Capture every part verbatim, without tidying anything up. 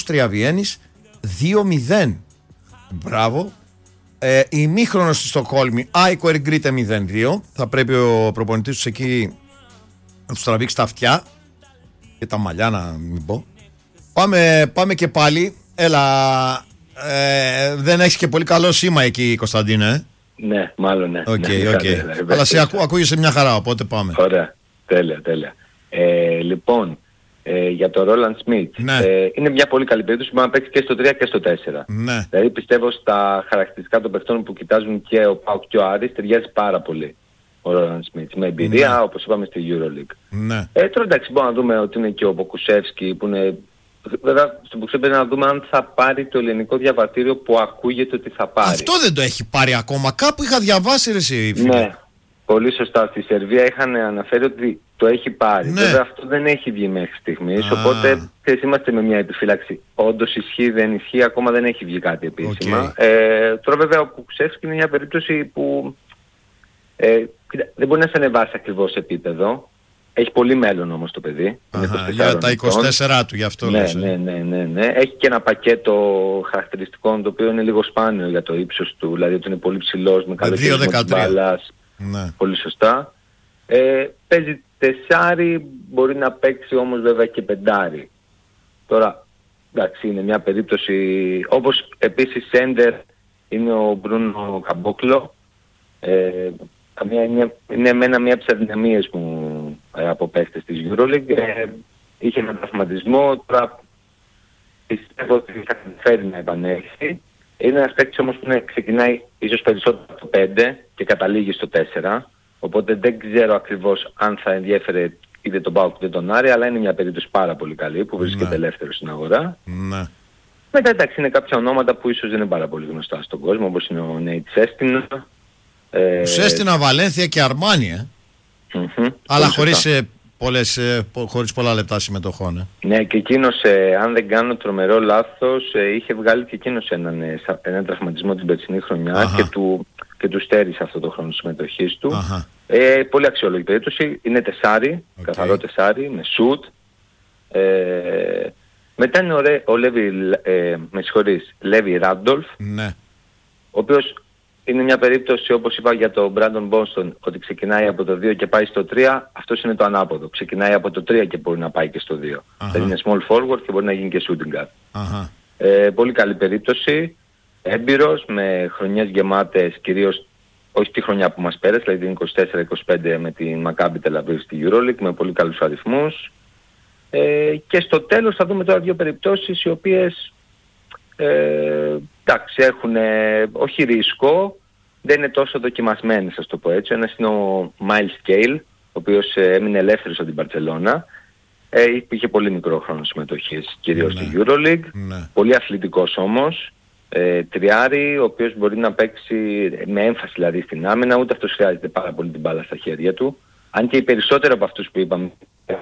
Βιέννης δύο μηδέν. Μπράβο. Ε, ημίχρονο στη Στοκχόλμη, Άικο Εργκρίτε μηδέν δύο. Θα πρέπει ο προπονητής τους εκεί να τους τραβήξει τα αυτιά και τα μαλλιά, να μην πω. Πάμε, πάμε και πάλι. Έλα, ε, δεν έχεις και πολύ καλό σήμα εκεί, Κωνσταντίνε. Ε? Ναι, μάλλον ναι. Οκ, okay, οκ. Okay. Αλλά σε ακού, ακούγεσαι μια χαρά, οπότε πάμε. Ωραία, τέλεια, τέλεια. Ε, λοιπόν, ε, για το Ρόλαντ Σμιτ, ναι. ε, είναι μια πολύ καλή περίπτωση που μπορεί να παίξει και στο τρία και στο τέσσερα. Ναι. Δηλαδή πιστεύω στα χαρακτηριστικά των παιχτών που κοιτάζουν και ο Πάουκ και ο Άρης ταιριάζει πάρα πολύ ο Ρόλαντ Σμιτ. Με εμπειρία, ναι. όπως είπαμε, στη EuroLeague. Ναι. Ε, τώρα εντάξει, μπορούμε να δούμε ότι είναι και ο Ποκουσεύσκι που είναι... Βέβαια, στον Ποκουσεύσκι πρέπει να δούμε αν θα πάρει το ελληνικό διαβατήριο που ακούγεται ότι θα πάρει. Αυτό δεν το έχει πάρει ακόμα. Κάπου είχα διαβάσει, ρε εσύ, φίλε. Ναι. Πολύ σωστά. Στη Σερβία είχαν αναφέρει ότι το έχει πάρει. Ναι. Βέβαια αυτό δεν έχει βγει μέχρι στιγμής, ah. οπότε θες, είμαστε με μια επιφύλαξη. Όντως ισχύει, δεν ισχύει, ακόμα δεν έχει βγει κάτι επίσημα. Okay. Ε, τώρα βέβαια ο Πουξεύσκι είναι μια περίπτωση που ε, δεν μπορεί να σε ανεβάσει ακριβώς επίπεδο. Έχει πολύ μέλλον όμως το παιδί. Αχα, για τα είκοσι τέσσερα του, γι' αυτό ναι, λες. Ναι, ναι, ναι, ναι. Έχει και ένα πακέτο χαρακτηριστικών το οποίο είναι λίγο σπάνιο για το ύψος του. Δηλαδή ότι είναι πολύ ψηλός, με καλό χειρισμό της μπάλας. Ναι. Πολύ σωστά. Ε, παίζει τεσάρι, μπορεί να παίξει όμως βέβαια και πεντάρι. Τώρα, εντάξει, είναι μια περίπτωση, όπως επίσης σέντερ είναι ο Μπρούνο Καμπόκλο. Ε, είναι, είναι εμένα μια από τις αδυναμίες μου ε, από παίκτες της EuroLeague. Ε, είχε έναν τραυματισμό, τώρα πιστεύω ότι θα καταφέρει να επανέλθει. Είναι ένας παίκτης όμως που είναι, ξεκινάει ίσως περισσότερο από το πέντε και καταλήγει στο τέσσερα. Οπότε δεν ξέρω ακριβώς αν θα ενδιέφερε είτε τον ΠΑΟΚ είτε τον Άρη, αλλά είναι μια περίπτωση πάρα πολύ καλή που βρίσκεται ναι. ελεύθερο στην αγορά. Ναι. Μετά εντάξει είναι κάποια ονόματα που ίσως δεν είναι πάρα πολύ γνωστά στον κόσμο, όπως είναι ο Νέιτ Σέστινα. Ε... Σέστινα, Βαλένθια και Αρμάνι, ε. Mm-hmm. Αλλά χωρίς, ε, πολλές, ε, χωρίς πολλά λεπτά συμμετοχών. Ε. Ναι, και εκείνος, ε, αν δεν κάνω τρομερό λάθος, ε, είχε βγάλει και εκείνος έναν, ε, έναν τραυματισμό την περσινή χρονιά Αχα. και του... και του στέρισε αυτό το χρόνο συμμετοχής του. Ε, πολύ αξιόλογη περίπτωση. Είναι τεσάρι, okay. καθαρό τεσάρι, με σουτ. Ε, μετά είναι ο, Ρε, ο Λέβι, ε, με συγχωρείς, Λέβι Ράντολφ, ναι. ο οποίος είναι μια περίπτωση, όπως είπα για τον Μπράντον Μπόνστον, ότι ξεκινάει από το δύο και πάει στο τρία. Αυτός είναι το ανάποδο. Ξεκινάει από το τρία και μπορεί να πάει και στο δύο. Δηλαδή είναι small forward και μπορεί να γίνει και shooting guard. Ε, πολύ καλή περίπτωση. Έμπειρος, με χρονιές γεμάτες, κυρίως όχι τη χρονιά που μας πέρασε, δηλαδή την είκοσι τέσσερα είκοσι πέντε με την Maccabi Tel Aviv στη EuroLeague, με πολύ καλούς αριθμούς. Ε, και στο τέλος θα δούμε τώρα δύο περιπτώσεις οι οποίες ε, εντάξει, έχουν ε, όχι ρίσκο, δεν είναι τόσο δοκιμασμένες, ας το πω έτσι. Ένας είναι ο Miles Cale, ο οποίος ε, έμεινε ελεύθερος από την Μπαρτσελώνα. Ε, είχε πολύ μικρό χρόνο συμμετοχής, κυρίως ναι. στη EuroLeague. Ναι. Πολύ αθλητικός όμως. Ε, τριάρι, ο οποίος μπορεί να παίξει με έμφαση δηλαδή στην άμυνα, ούτε αυτός χρειάζεται πάρα πολύ την μπάλα στα χέρια του. Αν και οι περισσότεροι από αυτούς που είπαμε,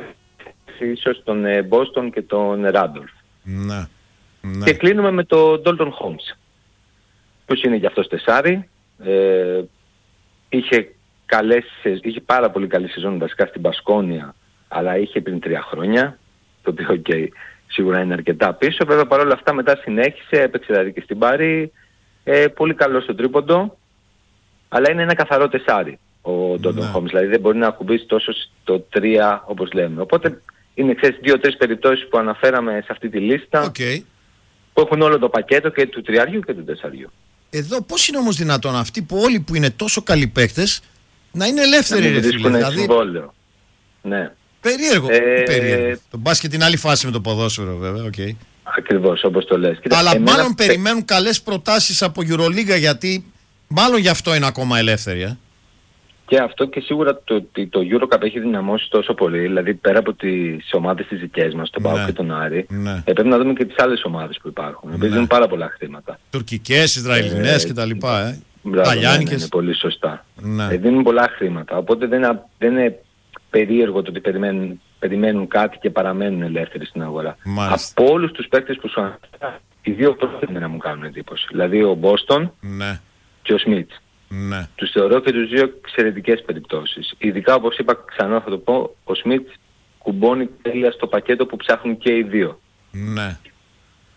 ίσως τον Boston και τον Randolph. Ναι. Ναι. Και κλείνουμε με τον Dalton Holmes, που είναι και αυτός τεσάρι. Ε, είχε, καλές, είχε πάρα πολύ καλή σεζόν βασικά στην Μπασκόνια, αλλά είχε πριν τρία χρόνια, το οποίο okay, σίγουρα είναι αρκετά πίσω. Βέβαια παρόλα αυτά μετά συνέχισε, έπαιξε δηλαδή και στην Πάρη, ε, πολύ καλό στο τρίποντο, αλλά είναι ένα καθαρό τεσάρι ο Dalton Holmes, δηλαδή δεν μπορεί να ακουμπήσει τόσο στο τρία όπως λέμε. Οπότε είναι ξέρεις δύο-τρεις περιπτώσεις που αναφέραμε σε αυτή τη λίστα, okay. που έχουν όλο το πακέτο και του τριαριού και του τεσσαριού. Εδώ πώς είναι όμως δυνατόν αυτοί που όλοι που είναι τόσο καλοί παίκτες να είναι ελεύθεροι, ρε φίλε? Δηλαδή συμβόλαιο. Ναι. Περίεργο. Ε, περίεργο. Το μπάσκετ είναι άλλη φάση με το ποδόσφαιρο βέβαια. Okay. Ακριβώς όπως το λες. Κοίτα, αλλά εμένα... μάλλον περιμένουν καλές προτάσεις από EuroLeague, γιατί μάλλον γι' αυτό είναι ακόμα ελεύθεροι. Ε? Και αυτό και σίγουρα το ότι το EuroCup έχει δυναμώσει τόσο πολύ, δηλαδή πέρα από τις ομάδες τις δικές μας, τον ΠΑΟΚ ναι. και τον Άρη, ναι. ε, πρέπει να δούμε και τις άλλες ομάδες που υπάρχουν. Ναι. Παίζουν πάρα πολλά χρήματα. Τουρκικές, Ισραηλινές ε, κτλ. Ε. Μπράβο, ναι, ναι, είναι πολύ σωστά. Ναι. Ε, δίνουν πολλά χρήματα. Οπότε δεν, δεν είναι περίεργο το ότι περιμένουν, περιμένουν κάτι και παραμένουν ελεύθεροι στην αγορά. Μάλιστα. Από όλους τους παίκτες που σου αναφέρα, οι δύο πρώτοι να μου κάνουν εντύπωση. Δηλαδή ο Μπόστον ναι. και ο Σμιτ. Ναι. Τους θεωρώ και τους δύο εξαιρετικές περιπτώσεις. Ειδικά όπως είπα ξανά θα το πω, ο Σμιτ κουμπώνει τέλεια στο πακέτο που ψάχνουν και οι δύο. Ναι.